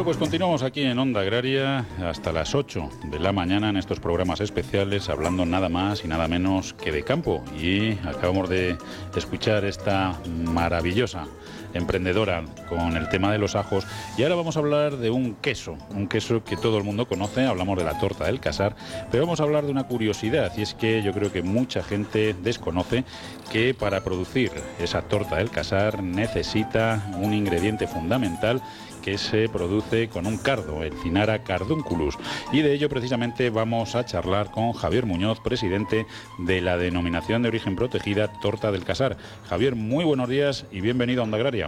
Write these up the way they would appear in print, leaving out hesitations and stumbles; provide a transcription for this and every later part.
Bueno, pues continuamos aquí en Onda Agraria hasta las 8 de la mañana en estos programas especiales, hablando nada más y nada menos que de campo. Y acabamos de escuchar esta maravillosa emprendedora con el tema de los ajos. Y ahora vamos a hablar de un queso que todo el mundo conoce. Hablamos de la torta del Casar, pero vamos a hablar de una curiosidad, y es que yo creo que mucha gente desconoce que para producir esa torta del Casar necesita un ingrediente fundamental que se produce con un cardo, el Cynara cardunculus. Y de ello precisamente vamos a charlar con Javier Muñoz, presidente de la denominación de origen protegida Torta del Casar. Javier, muy buenos días y bienvenido a Onda Agraria.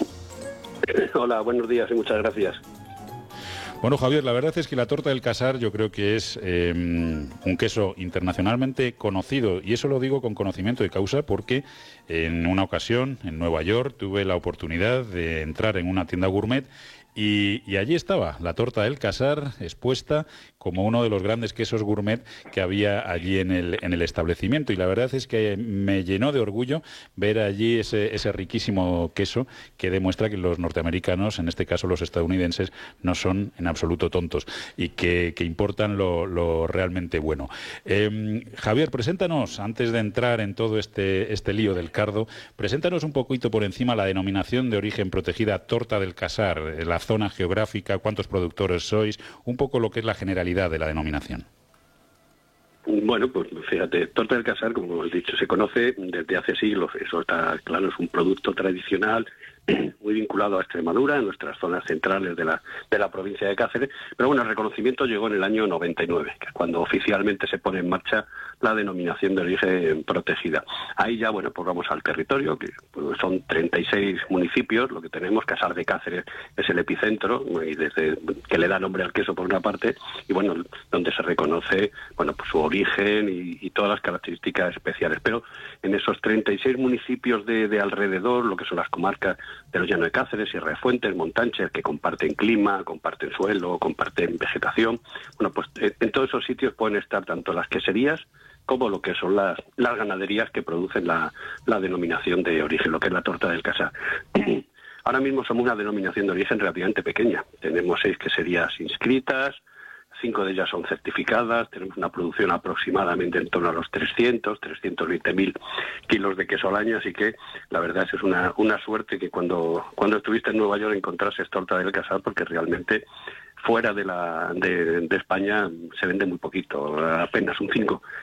Hola, buenos días y muchas gracias. Bueno, Javier, la verdad es que la torta del Casar yo creo que es un queso internacionalmente conocido, y eso lo digo con conocimiento de causa porque en una ocasión en Nueva York tuve la oportunidad de entrar en una tienda gourmet y allí estaba la torta del Casar expuesta como uno de los grandes quesos gourmet que había allí en el establecimiento. Y la verdad es que me llenó de orgullo ver allí ese riquísimo queso que demuestra que los norteamericanos, en este caso los estadounidenses, no son en absoluto tontos y que importan lo realmente bueno. Javier, preséntanos, antes de entrar en todo este lío del cardo, preséntanos un poquito por encima la denominación de origen protegida Torta del Casar, la zona geográfica, cuántos productores sois, un poco lo que es la generalidad de la denominación. Bueno, pues fíjate, Torta del Casar, como hemos dicho, se conoce desde hace siglos. Eso está claro, es un producto tradicional muy vinculado a Extremadura, en nuestras zonas centrales de la provincia de Cáceres. Pero bueno, el reconocimiento llegó en el año 99, que es cuando oficialmente se pone en marcha la denominación de origen protegida. Ahí ya, bueno, pues vamos al territorio, que pues son 36 municipios, lo que tenemos. Casar de Cáceres es el epicentro, y desde que le da nombre al queso por una parte, y bueno, donde se reconoce, bueno, pues su origen y todas las características especiales. Pero en esos 36 municipios de alrededor, lo que son las comarcas de los Llanos de Cáceres, Sierra de Fuentes, Montánchez, que comparten clima, comparten suelo, comparten vegetación. Bueno, pues en todos esos sitios pueden estar tanto las queserías como lo que son las ganaderías que producen la denominación de origen, lo que es la torta del Casar. Ahora mismo somos una denominación de origen relativamente pequeña. Tenemos 6 queserías inscritas, 5 de ellas son certificadas, tenemos una producción aproximadamente en torno a los 320.000 kilos de queso al año, así que la verdad es que es una suerte que cuando estuviste en Nueva York encontrases Torta del Casar, porque realmente fuera de España se vende muy poquito, apenas un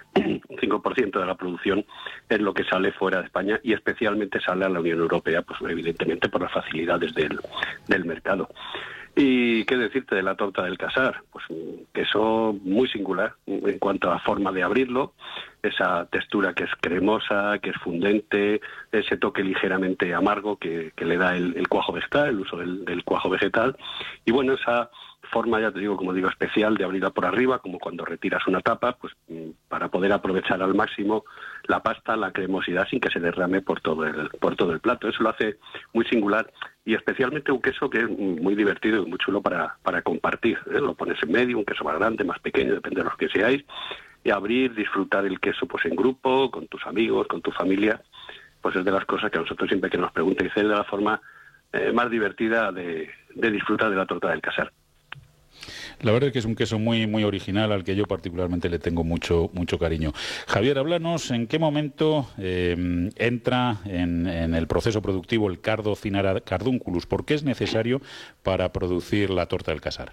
5% de la producción es lo que sale fuera de España, y especialmente sale a la Unión Europea, pues evidentemente por las facilidades del mercado. ¿Y qué decirte de la torta del Casar? Pues un queso muy singular en cuanto a forma de abrirlo, esa textura que es cremosa, que es fundente, ese toque ligeramente amargo que le da el cuajo vegetal, el uso del cuajo vegetal, y bueno, esa forma, ya te digo, como digo, especial de abrirla por arriba, como cuando retiras una tapa, pues para poder aprovechar al máximo la pasta, la cremosidad, sin que se derrame por todo el plato. Eso lo hace muy singular, y especialmente un queso que es muy divertido y muy chulo para compartir, ¿eh? Lo pones en medio, un queso más grande, más pequeño, depende de los que seáis, y abrir, disfrutar el queso pues en grupo, con tus amigos, con tu familia. Pues es de las cosas que a nosotros siempre que nos preguntan, es de la forma más divertida de disfrutar de la torta del Casar. La verdad es que es un queso muy muy original, al que yo particularmente le tengo mucho cariño. Javier, háblanos en qué momento entra en el proceso productivo el cardo Cynara cardunculus. ¿Por qué es necesario para producir la torta del Casar?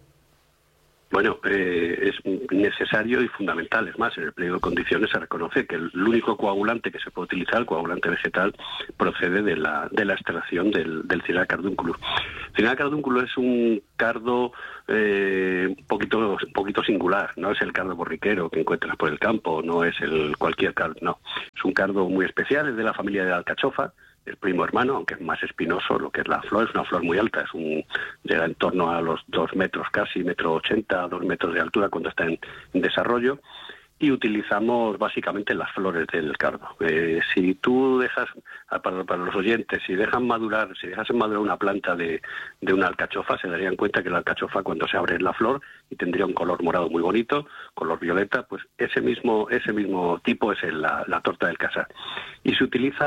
Bueno, es necesario y fundamental. Es más, en el pliego de condiciones se reconoce que el único coagulante que se puede utilizar, el coagulante vegetal, procede de la extracción del Cynara cardunculus. Cynara cardunculus es un cardo un poquito singular. No es el cardo borriquero que encuentras por el campo, no es cualquier cardo, no. Es un cardo muy especial, es de la familia de la alcachofa, el primo hermano, aunque es más espinoso. Lo que es la flor, es una flor muy alta, llega en torno a los 2 metros casi, 1,80 m, 2 metros de altura cuando está en desarrollo, y utilizamos básicamente las flores del cardo. Si tú dejas, para los oyentes, si dejas madurar una planta de una alcachofa, se darían cuenta que la alcachofa, cuando se abre la flor y tendría un color morado muy bonito, color violeta, pues ese mismo tipo es la torta del Casar. Y se utiliza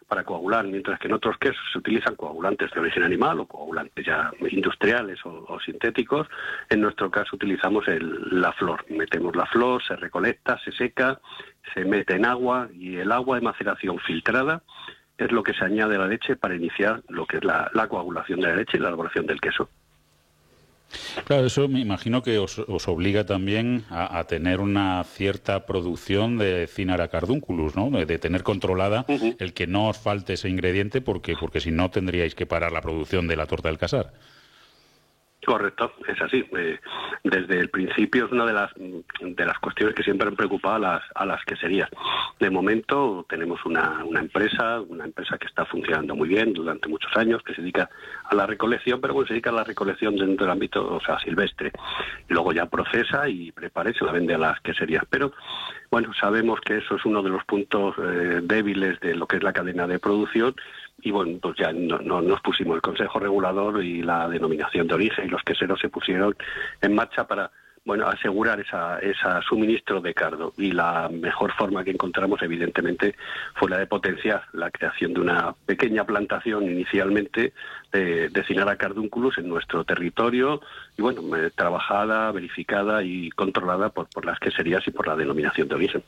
para coagular, mientras que en otros quesos se utilizan coagulantes de origen animal o coagulantes ya industriales o sintéticos. En nuestro caso utilizamos la flor. Metemos la flor, se recolecta, se seca, se mete en agua y el agua de maceración filtrada es lo que se añade a la leche para iniciar lo que es la coagulación de la leche y la elaboración del queso. Claro, eso me imagino que os obliga también a tener una cierta producción de Cynara cardunculus, ¿no? De tener controlada el que no os falte ese ingrediente, porque si no tendríais que parar la producción de la torta del casar. Correcto, es así. Desde el principio es una de las cuestiones que siempre han preocupado a las queserías. De momento tenemos una empresa que está funcionando muy bien durante muchos años, que se dedica a la recolección, pero se dedica a la recolección dentro del ámbito, silvestre. Y luego ya procesa y prepara y se la vende a las queserías. Pero bueno, sabemos que eso es uno de los puntos débiles de lo que es la cadena de producción. Y bueno, pues ya nos pusimos el Consejo Regulador y la denominación de origen, y los queseros se pusieron en marcha para, asegurar esa suministro de cardo. Y la mejor forma que encontramos, evidentemente, fue la de potenciar la creación de una pequeña plantación inicialmente de Cynara cardunculus en nuestro territorio, y trabajada, verificada y controlada por las queserías y por la denominación de origen.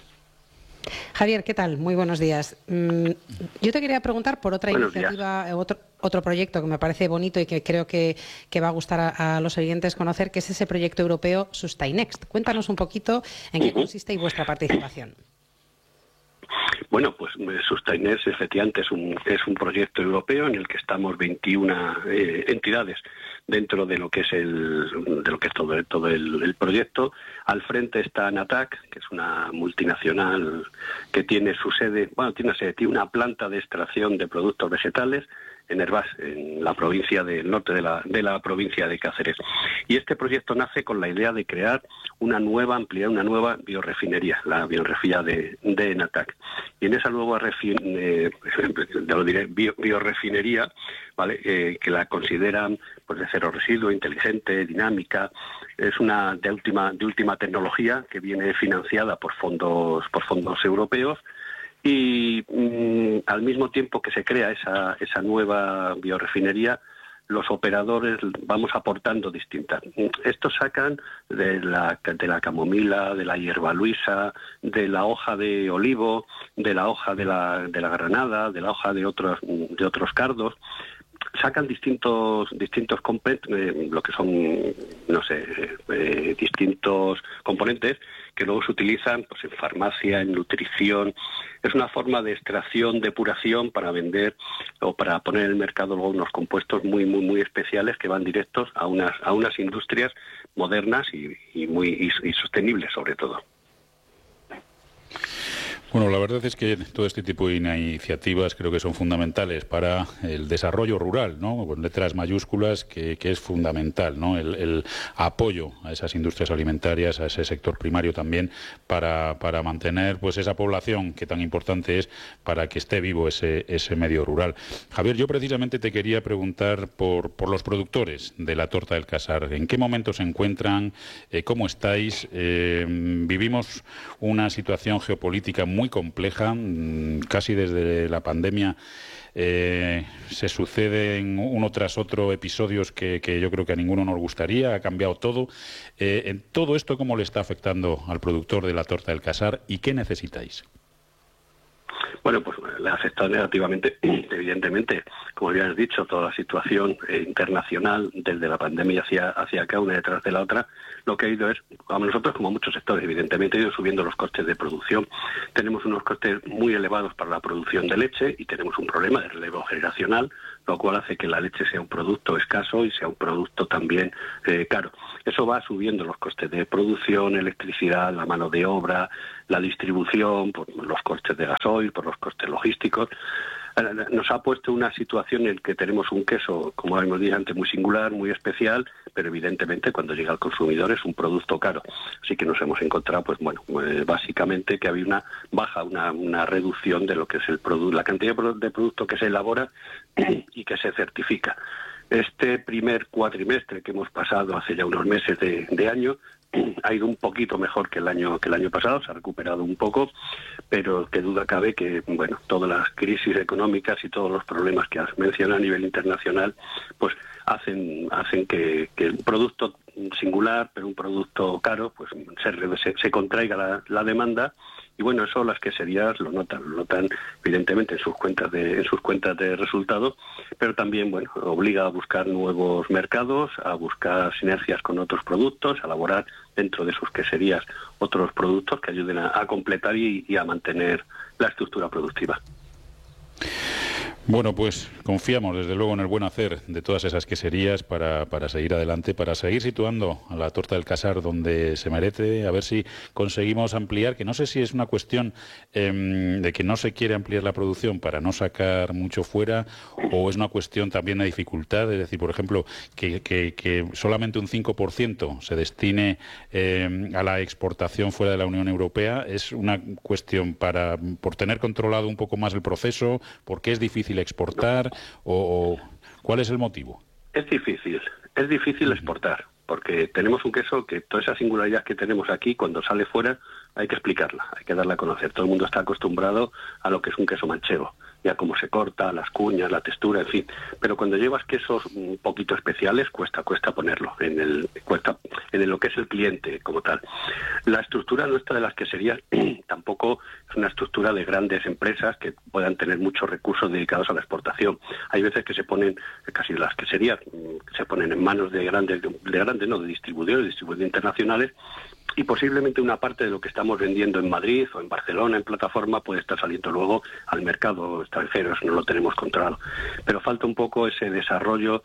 Javier, ¿qué tal? Muy buenos días. Yo te quería preguntar por otra iniciativa, otro proyecto que me parece bonito y que creo que va a gustar a los oyentes conocer, que es ese proyecto europeo Sustainext. Cuéntanos un poquito en qué consiste y vuestra participación. Bueno, pues Sustainext efectivamente es un proyecto europeo en el que estamos 21 entidades dentro de lo que es todo el proyecto. Al frente está Natac, que es una multinacional que tiene su sede, tiene una planta de extracción de productos vegetales en Hervás, en la provincia del norte de la provincia de Cáceres. Y este proyecto nace con la idea de crear una nueva biorefinería, la biorefinería de Natac. Y en esa nueva biorefinería, ¿vale? Que la consideran pues de cero residuo, inteligente, dinámica, es una de última tecnología que viene financiada por fondos europeos. Y al mismo tiempo que se crea esa nueva biorefinería, los operadores vamos aportando distintas. Estos sacan de la camomila, de la hierba luisa, de la hoja de olivo, de la hoja de la granada, de la hoja de otros cardos. Sacan distintos lo que son, distintos componentes que luego se utilizan pues en farmacia, en nutrición. Es una forma de extracción, depuración para vender o para poner en el mercado luego unos compuestos muy muy muy especiales que van directos a unas industrias modernas y sostenibles sobre todo. Bueno, la verdad es que todo este tipo de iniciativas creo que son fundamentales para el desarrollo rural, ¿no? Con letras mayúsculas, que es fundamental, ¿no? El apoyo a esas industrias alimentarias, a ese sector primario también, para mantener pues esa población que tan importante es para que esté vivo ese medio rural. Javier, yo precisamente te quería preguntar por los productores de la torta del casar. ¿En qué momento se encuentran? ¿Cómo estáis? Vivimos una situación geopolítica muy compleja, casi desde la pandemia se suceden uno tras otro episodios que yo creo que a ninguno nos gustaría, ha cambiado todo. En todo esto, ¿cómo le está afectando al productor de la torta del casar y qué necesitáis? Bueno, pues le ha afectado negativamente, evidentemente, como ya has dicho, toda la situación internacional desde la pandemia hacia acá, una detrás de la otra. Lo que ha ido es, a nosotros como a muchos sectores, evidentemente, ha ido subiendo los costes de producción. Tenemos unos costes muy elevados para la producción de leche y tenemos un problema de relevo generacional, lo cual hace que la leche sea un producto escaso y sea un producto también caro. Eso va subiendo los costes de producción, electricidad, la mano de obra, la distribución, por los costes de gasoil, por los costes logísticos. Nos ha puesto una situación en la que tenemos un queso, como hemos dicho antes, muy singular, muy especial, pero evidentemente cuando llega al consumidor es un producto caro. Así que nos hemos encontrado, básicamente que había una reducción de lo que es la cantidad de producto que se elabora y que se certifica. Este primer cuatrimestre que hemos pasado hace ya unos meses de año ha ido un poquito mejor que el año pasado, se ha recuperado un poco, pero qué duda cabe que, bueno, todas las crisis económicas y todos los problemas que has mencionado a nivel internacional, pues hacen que un producto singular, pero un producto caro, pues se contraiga la demanda. Y bueno, eso las queserías lo notan evidentemente en sus cuentas de resultados, pero también, bueno, obliga a buscar nuevos mercados, a buscar sinergias con otros productos, a elaborar dentro de sus queserías otros productos que ayuden a completar y a mantener la estructura productiva. Bueno, pues confiamos desde luego en el buen hacer de todas esas queserías para seguir adelante, para seguir situando a la Torta del Casar donde se merece, a ver si conseguimos ampliar, que no sé si es una cuestión de que no se quiere ampliar la producción para no sacar mucho fuera, o es una cuestión también de dificultad, es decir, por ejemplo, que solamente un 5% se destine a la exportación fuera de la Unión Europea. Es una cuestión por tener controlado un poco más el proceso, porque es difícil exportar, o ¿cuál es el motivo? Es difícil exportar, porque tenemos un queso que toda esa singularidad que tenemos aquí, cuando sale fuera, hay que explicarla, hay que darla a conocer. Todo el mundo está acostumbrado a lo que es un queso manchego, ya cómo se corta, las cuñas, la textura, en fin. Pero cuando llevas quesos un poquito especiales, cuesta ponerlo en lo que es el cliente como tal. La estructura nuestra de las queserías tampoco es una estructura de grandes empresas que puedan tener muchos recursos dedicados a la exportación. Hay veces que se ponen, casi las queserías, se ponen en manos de distribuidores internacionales, y posiblemente una parte de lo que estamos vendiendo en Madrid o en Barcelona, en plataforma, puede estar saliendo luego al mercado extranjero, eso no lo tenemos controlado. Pero falta un poco ese desarrollo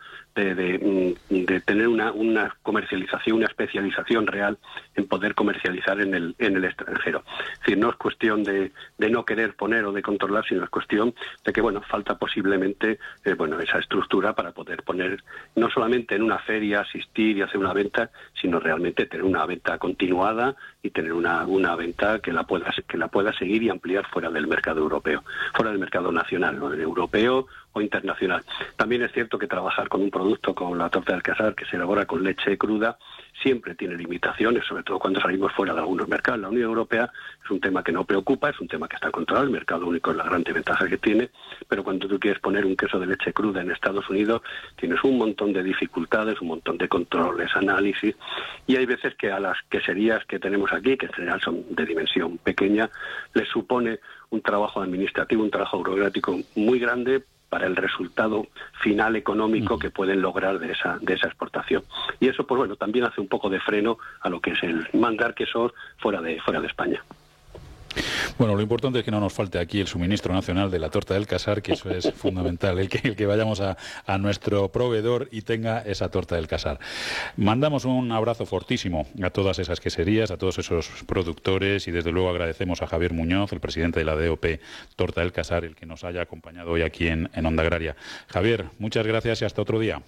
de tener una comercialización, una especialización real en poder comercializar en el extranjero. Es decir, no es cuestión de no querer poner o de controlar, sino es cuestión de que, bueno, falta posiblemente esa estructura para poder poner, no solamente en una feria, asistir y hacer una venta, sino realmente tener una venta continua y tener una venta que la pueda seguir y ampliar fuera del mercado europeo, fuera del mercado nacional, ¿no? Europeo o internacional. También es cierto que trabajar con un producto como la Torta del Casar, que se elabora con leche cruda, siempre tiene limitaciones, sobre todo cuando salimos fuera de algunos mercados. La Unión Europea es un tema que no preocupa, es un tema que está controlado, el mercado único es la gran ventaja que tiene, pero cuando tú quieres poner un queso de leche cruda en Estados Unidos, tienes un montón de dificultades, un montón de controles, análisis, y hay veces que a las queserías que tenemos aquí, que en general son de dimensión pequeña, les supone un trabajo administrativo, un trabajo burocrático muy grande para el resultado final económico que pueden lograr de esa exportación. Y eso, pues bueno, también hace un poco de freno a lo que es el mandar quesos fuera de España. Bueno, lo importante es que no nos falte aquí el suministro nacional de la Torta del Casar, que eso es fundamental, el que vayamos a nuestro proveedor y tenga esa Torta del Casar. Mandamos un abrazo fortísimo a todas esas queserías, a todos esos productores, y desde luego agradecemos a Javier Muñoz, el presidente de la DOP Torta del Casar, el que nos haya acompañado hoy aquí en Onda Agraria. Javier, muchas gracias y hasta otro día.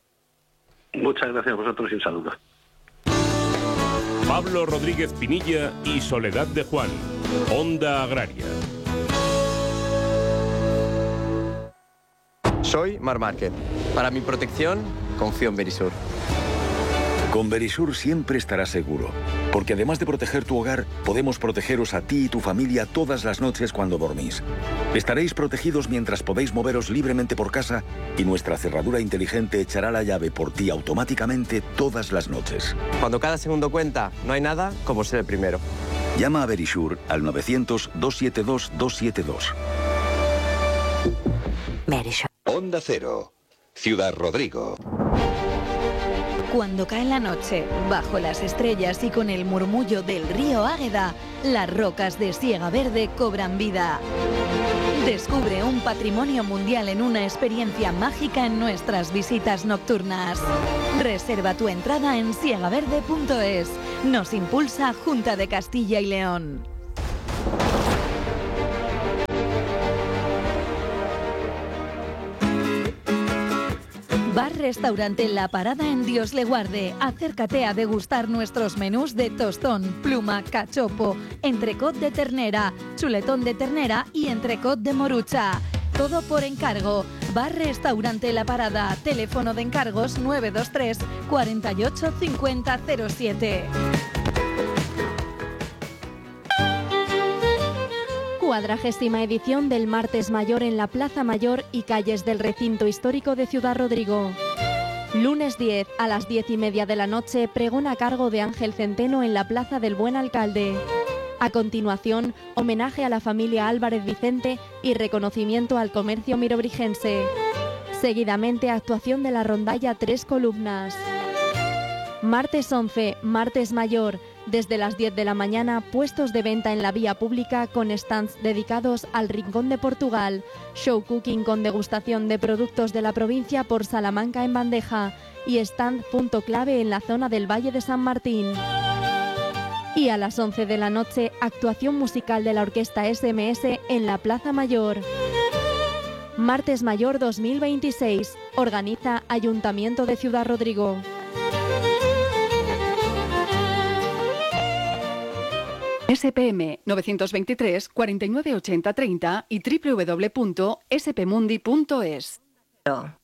Muchas gracias a vosotros y un saludo. Pablo Rodríguez Pinilla y Soledad de Juan, Onda Agraria. Soy Mar Márquez. Para mi protección, confío en Verisur. Con Verisur siempre estarás seguro, porque además de proteger tu hogar, podemos protegeros a ti y tu familia todas las noches cuando dormís. Estaréis protegidos mientras podéis moveros libremente por casa y nuestra cerradura inteligente echará la llave por ti automáticamente todas las noches. Cuando cada segundo cuenta, no hay nada como ser el primero. Llama a Verisur al 900-272-272. Verisur. Onda Cero, Ciudad Rodrigo. Cuando cae la noche, bajo las estrellas y con el murmullo del río Águeda, las rocas de Siega Verde cobran vida. Descubre un patrimonio mundial en una experiencia mágica en nuestras visitas nocturnas. Reserva tu entrada en siegaverde.es. Nos impulsa Junta de Castilla y León. Bar-restaurante La Parada en Dios le Guarde. Acércate a degustar nuestros menús de tostón, pluma, cachopo, entrecot de ternera, chuletón de ternera y entrecot de morucha. todo por encargo. Bar Restaurante La Parada. Teléfono de encargos 923 48 50 07. 40ª edición del Martes Mayor en la Plaza Mayor y calles del recinto histórico de Ciudad Rodrigo. Lunes 10 a las 10:30 de la noche, pregón a cargo de Ángel Centeno en la Plaza del Buen Alcalde. A continuación, homenaje a la familia Álvarez Vicente y reconocimiento al comercio mirobrigense. Seguidamente, actuación de la rondalla Tres Columnas. Martes 11, Martes Mayor. Desde las 10 de la mañana, puestos de venta en la vía pública con stands dedicados al Rincón de Portugal, show cooking con degustación de productos de la provincia por Salamanca en bandeja y stand punto clave en la zona del Valle de San Martín. Y a las 11 de la noche, actuación musical de la orquesta SMS en la Plaza Mayor. Martes Mayor 2026. Organiza Ayuntamiento de Ciudad Rodrigo. SPM 923 49 80 30 y www.spmundi.es.